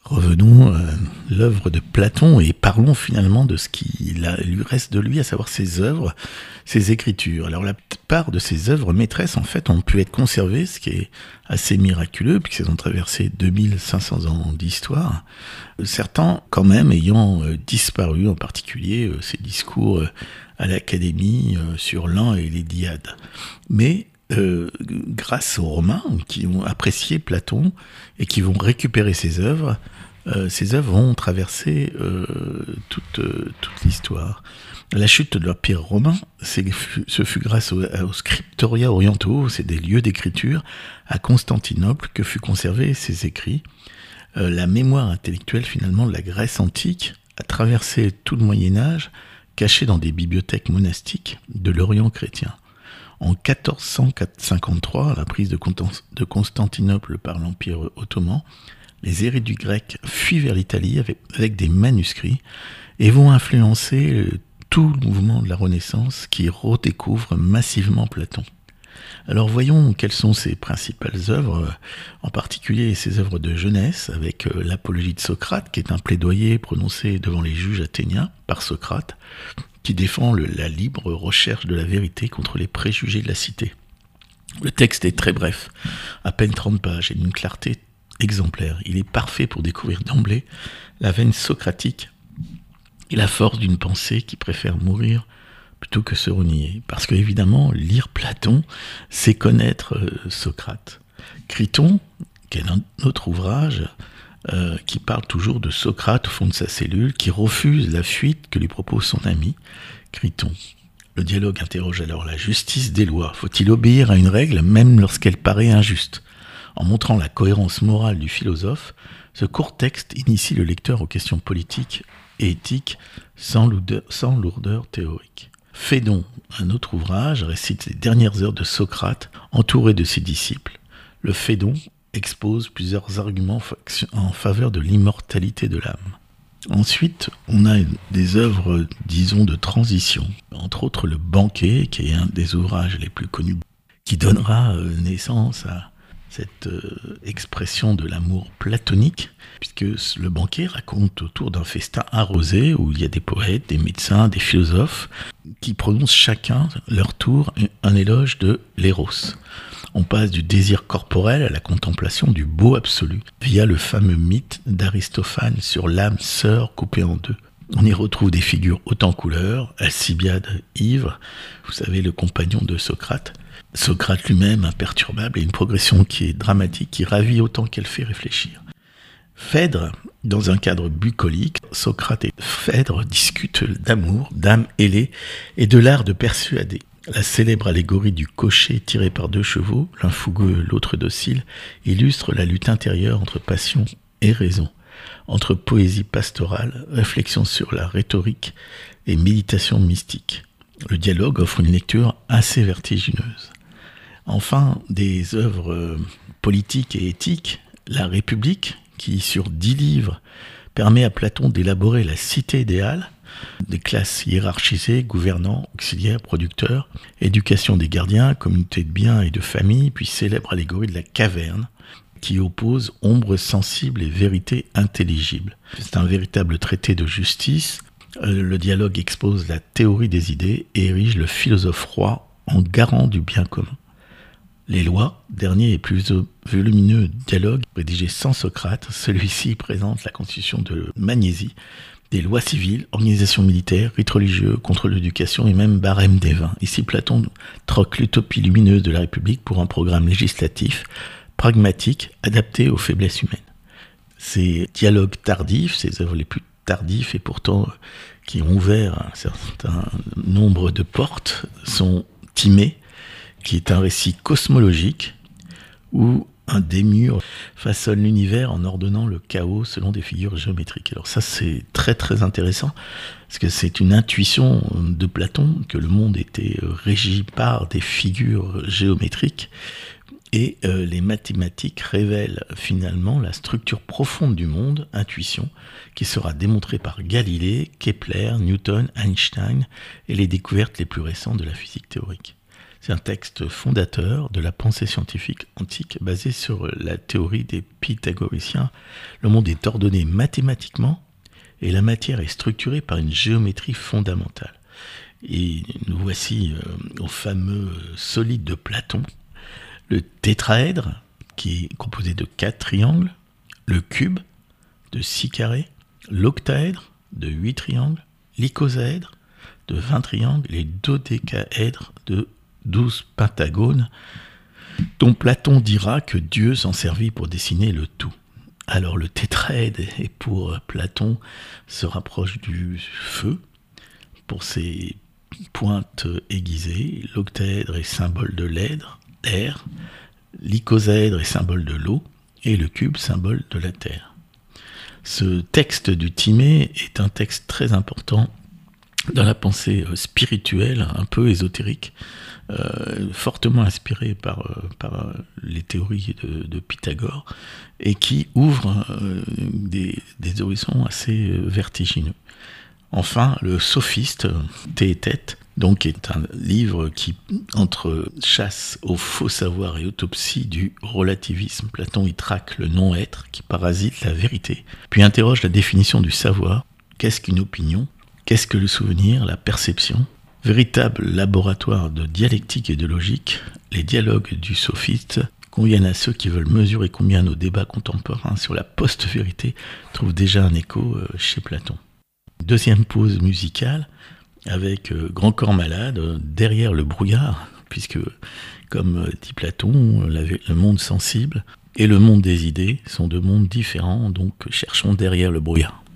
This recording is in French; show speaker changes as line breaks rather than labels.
Revenons à l'œuvre de Platon et parlons finalement de ce qu'il lui reste de lui, à savoir ses œuvres, ses écritures. Alors la plupart de ses œuvres maîtresses en fait ont pu être conservées, ce qui est assez miraculeux puisqu'elles ont traversé 2500 ans d'histoire. Certains quand même ayant disparu, en particulier ses discours à l'Académie sur l'an et les Diades. Mais grâce aux Romains qui ont apprécié Platon et qui vont récupérer ses œuvres vont traverser toute l'histoire. La chute de l'Empire romain, ce fut grâce aux scriptoria orientaux, c'est des lieux d'écriture à Constantinople que fut conservé ses écrits. La mémoire intellectuelle finalement de la Grèce antique a traversé tout le Moyen-Âge, caché dans des bibliothèques monastiques de l'Orient chrétien. En 1453, à la prise de Constantinople par l'Empire ottoman, les érudits grecs fuient vers l'Italie avec des manuscrits et vont influencer tout le mouvement de la Renaissance qui redécouvre massivement Platon. Alors voyons quelles sont ses principales œuvres, en particulier ses œuvres de jeunesse, avec l'Apologie de Socrate, qui est un plaidoyer prononcé devant les juges athéniens par Socrate, qui défend la libre recherche de la vérité contre les préjugés de la cité. Le texte est très bref, à peine 30 pages, et d'une clarté exemplaire. Il est parfait pour découvrir d'emblée la veine socratique et la force d'une pensée qui préfère mourir plutôt que se renier. Parce que, évidemment, lire Platon, c'est connaître Socrate. Criton, qui est un autre ouvrage, qui parle toujours de Socrate au fond de sa cellule, qui refuse la fuite que lui propose son ami, Criton. Le dialogue interroge alors la justice des lois. Faut-il obéir à une règle même lorsqu'elle paraît injuste ? En montrant la cohérence morale du philosophe, ce court texte initie le lecteur aux questions politiques et éthiques sans lourdeur théorique. Phédon, un autre ouvrage, récite les dernières heures de Socrate entouré de ses disciples. Le Phédon expose plusieurs arguments en faveur de l'immortalité de l'âme. Ensuite, on a des œuvres, disons, de transition. Entre autres, Le Banquet, qui est un des ouvrages les plus connus, qui donnera naissance à cette expression de l'amour platonique, puisque Le Banquet raconte autour d'un festin arrosé où il y a des poètes, des médecins, des philosophes qui prononcent chacun leur tour un éloge de l'éros. On passe du désir corporel à la contemplation du beau absolu via le fameux mythe d'Aristophane sur l'âme sœur coupée en deux. On y retrouve des figures hautes en couleurs, Alcibiade ivre, vous savez, le compagnon de Socrate, Socrate lui-même imperturbable, et une progression qui est dramatique, qui ravit autant qu'elle fait réfléchir. Phèdre, dans un cadre bucolique, Socrate et Phèdre discutent d'amour, d'âme ailée et de l'art de persuader. La célèbre allégorie du cocher tiré par deux chevaux, l'un fougueux, l'autre docile, illustre la lutte intérieure entre passion et raison, entre poésie pastorale, réflexion sur la rhétorique et méditation mystique. Le dialogue offre une lecture assez vertigineuse. Enfin, des œuvres politiques et éthiques, La République, qui sur 10 livres permet à Platon d'élaborer la cité idéale, des classes hiérarchisées, gouvernants, auxiliaires, producteurs, éducation des gardiens, communauté de biens et de famille, puis célèbre allégorie de la caverne, qui oppose ombre sensible et vérité intelligible. C'est un véritable traité de justice. Le dialogue expose la théorie des idées et érige le philosophe roi en garant du bien commun. Les lois, dernier et plus volumineux dialogue, rédigé sans Socrate, celui-ci présente la constitution de Magnésie, des lois civiles, organisation militaire, rites religieux, contrôle d'éducation et même barème des vins. Ici, Platon troque l'utopie lumineuse de la République pour un programme législatif, pragmatique, adapté aux faiblesses humaines. Ces dialogues tardifs, ces œuvres les plus tardifs et pourtant qui ont ouvert un certain nombre de portes, sont Timée, qui est un récit cosmologique où un démiurge façonne l'univers en ordonnant le chaos selon des figures géométriques. Alors ça, c'est très très intéressant, parce que c'est une intuition de Platon que le monde était régi par des figures géométriques, et les mathématiques révèlent finalement la structure profonde du monde, intuition, qui sera démontrée par Galilée, Kepler, Newton, Einstein, et les découvertes les plus récentes de la physique théorique. C'est un texte fondateur de la pensée scientifique antique basé sur la théorie des pythagoriciens. Le monde est ordonné mathématiquement et la matière est structurée par une géométrie fondamentale. Et nous voici au fameux solide de Platon, le tétraèdre qui est composé de 4 triangles, le cube de 6 carrés, l'octaèdre de 8 triangles, l'icosaèdre de 20 triangles et dodécaèdre de 12 pentagones, dont Platon dira que Dieu s'en servit pour dessiner le tout. Alors le tétraèdre, et pour Platon, se rapproche du feu pour ses pointes aiguisées. L'octaèdre est symbole de l'air, l'icosaèdre est symbole de l'eau, et le cube symbole de la terre. Ce texte du Timée est un texte très important dans la pensée spirituelle, un peu ésotérique, fortement inspiré par les théories de Pythagore, et qui ouvre des horizons assez vertigineux. Enfin, le sophiste, Théétète, donc est un livre qui, entre chasse au faux savoir et autopsie du relativisme, Platon y traque le non-être qui parasite la vérité, puis interroge la définition du savoir. Qu'est-ce qu'une opinion ? Qu'est-ce que le souvenir, la perception ? Véritable laboratoire de dialectique et de logique, les dialogues du sophiste conviennent à ceux qui veulent mesurer combien nos débats contemporains sur la post-vérité trouvent déjà un écho chez Platon. Deuxième pause musicale avec Grand Corps Malade, derrière le brouillard, puisque, comme dit Platon, le monde sensible et le monde des idées sont deux mondes différents, donc cherchons derrière le brouillard.